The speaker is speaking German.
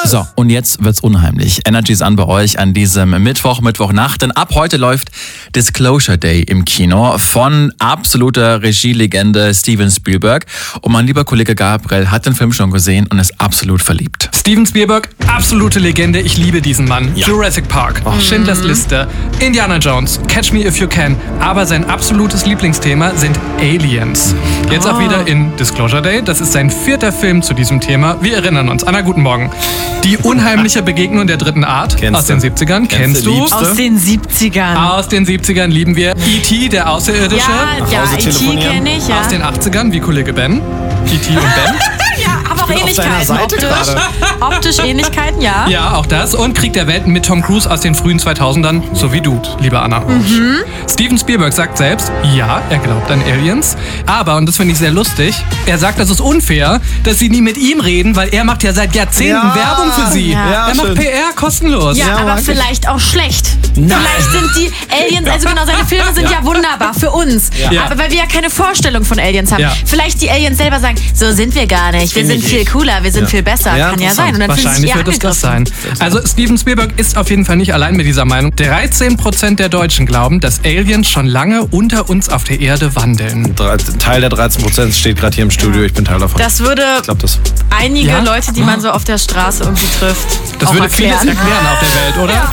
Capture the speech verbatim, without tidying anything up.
So, und jetzt wird's unheimlich. Energy ist an bei euch an diesem Mittwoch, Mittwochnacht. Denn ab heute läuft Disclosure Day im Kino von absoluter Regielegende Steven Spielberg. Und mein lieber Kollege Gabriel hat den Film schon gesehen und ist absolut verliebt. Steven Spielberg, absolute Legende. Ich liebe diesen Mann. Ja. Jurassic Park, oh. Schindlers Liste, Indiana Jones, Catch Me If You Can. Aber sein absolutes Lieblingsthema sind Aliens. Jetzt oh. auch wieder in Disclosure Day. Das ist sein vierter Film zu diesem Thema. Wir erinnern uns. Anna, guten Morgen. Die unheimliche Begegnung der dritten Art Kennst aus du? den siebzigern. Kennst, Kennst du? Aus den siebzigern. Aus den siebzigern lieben wir. E T, der Außerirdische. Ja, ja, E T kenne ich, ja. Aus den achtzigern, wie Kollege Ben. E T und Ben. Ja, aber auch Ähnlichkeiten. Optisch. Optisch Ähnlichkeiten, ja. Ja, auch das. Und Krieg der Welten mit Tom Cruise aus den frühen zweitausendern, so wie du, liebe Anna. Mhm. Steven Spielberg sagt selbst, ja, er glaubt an Aliens. Aber, und das finde ich sehr lustig, er sagt, das ist unfair, dass sie nie mit ihm reden, weil er macht ja seit Jahrzehnten Ja. Werbung für sie. Ja. Ja, er macht schön. P R kostenlos. Ja, Ja, aber mag ich. vielleicht auch schlecht. Nein. Vielleicht sind die Aliens, also genau, seine Filme sind ja, wunderbar für uns. Ja. Aber weil wir ja keine Vorstellung von Aliens haben. Ja. Vielleicht die Aliens selber sagen, so sind wir gar nicht. Wir sind viel cooler, wir sind viel besser. Ja, Kann ja sein. Und dann fühlen sie sich Wahrscheinlich eher wird es das sein. angegriffen. Also Steven Spielberg ist auf jeden Fall nicht allein mit dieser Meinung. dreizehn Prozent der Deutschen glauben, dass Aliens schon lange unter uns auf der Erde wandeln. Teil der dreizehn Prozent steht gerade hier im Studio. Ich bin Teil davon. Das würde ich glaube das. einige Ja? Leute, die man so auf der Straße irgendwie trifft, Das auch würde erklären. vieles erklären auf der Welt, oder?